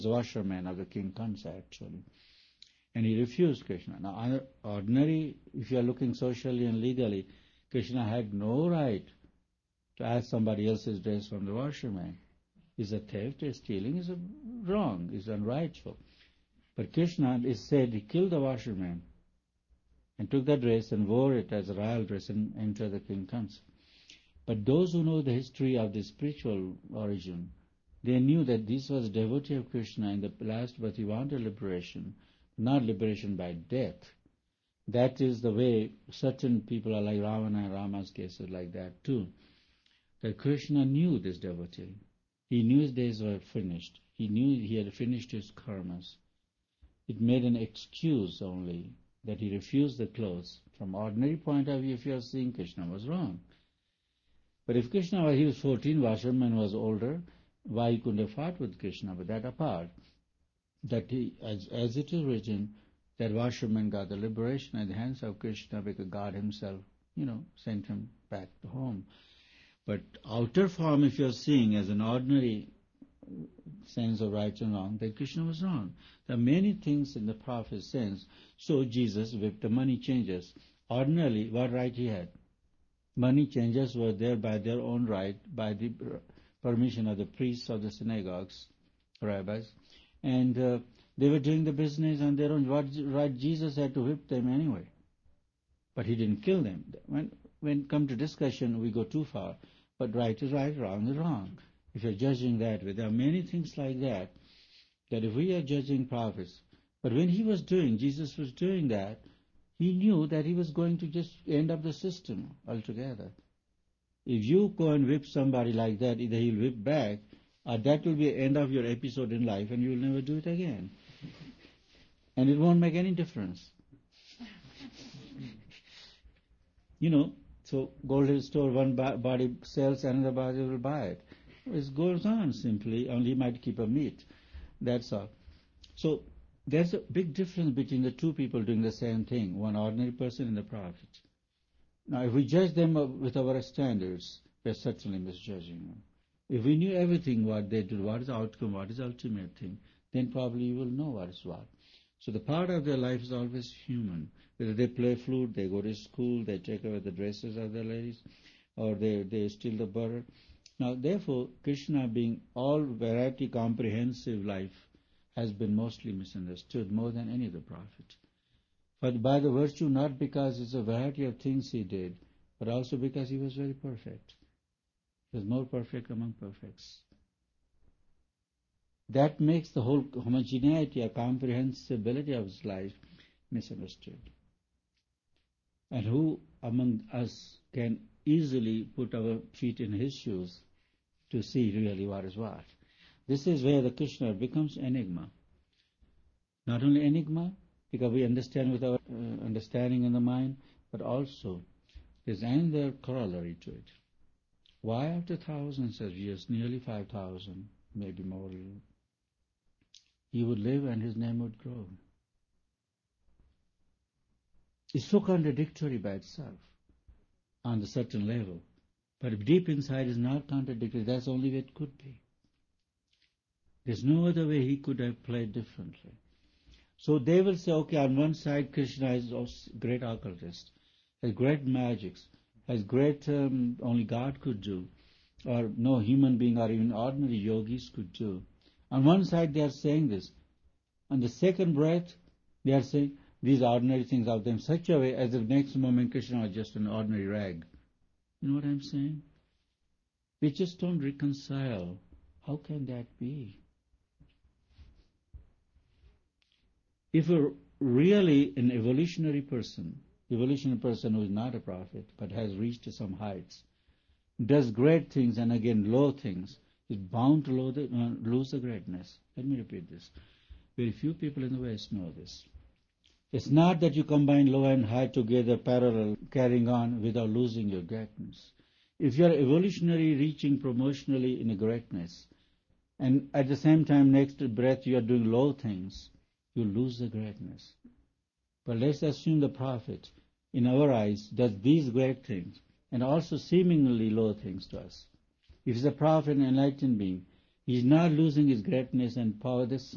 washerman of the king Kansa actually. And he refused Krishna. Now, ordinary, if you are looking socially and legally, Krishna had no right to ask somebody else's dress from the washerman. Is a theft, is stealing, is wrong, is unrightful. But Krishna is said he killed the washerman and took the dress and wore it as a royal dress and entered the king Kansa. But those who know the history of the spiritual origin, they knew that this was devotee of Krishna in the last birth. He wanted liberation, not liberation by death. That is the way certain people are like Ravana and Rama's cases like that too. That Krishna knew this devotee. He knew his days were finished. He knew he had finished his karmas. It made an excuse only that he refused the clothes. From ordinary point of view, if you are seeing Krishna was wrong. But if Krishna, he was 14, washerman was older, why he couldn't have fought with Krishna? But that apart, that he, as it is written, that washerman got the liberation at the hands of Krishna because God himself, sent him back to home. But outer form, if you are seeing as an ordinary sense of right and wrong, that Krishna was wrong. There are many things in the prophet's sense. So Jesus whipped the money changers. Ordinarily, what right he had? Money changers were there by their own right, by the permission of the priests of the synagogues, rabbis, and they were doing the business on their own. What right Jesus had to whip them anyway? But he didn't kill them. When come to discussion, we go too far. But right is right, wrong is wrong. If you're judging that way, there are many things like that, that if we are judging prophets, but when Jesus was doing that, he knew that he was going to just end up the system altogether. If you go and whip somebody like that, either he'll whip back, or that will be the end of your episode in life, and you will never do it again. And it won't make any difference. So gold store, one body sells, another body will buy it. It goes on simply, only he might keep a meat. That's all. So there's a big difference between the two people doing the same thing, one ordinary person and the prophet. Now, if we judge them with our standards, we're certainly misjudging them. If we knew everything what they do, what is the outcome, what is the ultimate thing, then probably you will know what is what. So the part of their life is always human. Whether they play flute, they go to school, they take away the dresses of the ladies, or they steal the butter. Now, therefore, Krishna being all variety comprehensive life has been mostly misunderstood more than any other prophet. But by the virtue, not because it's a variety of things he did, but also because he was very perfect. He was more perfect among perfects. That makes the whole homogeneity or comprehensibility of his life misunderstood. And who among us can easily put our feet in his shoes to see really what is what? This is where the Krishna becomes enigma. Not only enigma, because we understand with our understanding in the mind, but also there's another corollary to it. Why after thousands of years, nearly 5,000, maybe more, he would live and his name would grow? It's so contradictory by itself on a certain level. But if deep inside is not contradictory, that's the only way it could be. There's no other way he could have played differently. So they will say, okay, on one side Krishna is a great occultist, has great magics, has great only God could do, or no human being or even ordinary yogis could do. On one side they are saying this. On the second breath, they are saying these ordinary things of them such a way as if next moment Krishna was just an ordinary rag. You know what I'm saying? We just don't reconcile. How can that be? If we're really an evolutionary person who is not a prophet but has reached some heights, does great things and again low things, is bound to lose the greatness. Let me repeat this. Very few people in the West know this. It's not that you combine low and high together parallel, carrying on without losing your greatness. If you are evolutionary reaching promotionally in a greatness, and at the same time next breath you are doing low things, you lose the greatness. But let's assume the prophet, in our eyes, does these great things, and also seemingly low things to us. If he's a prophet and enlightened being, he's not losing his greatness and power. There's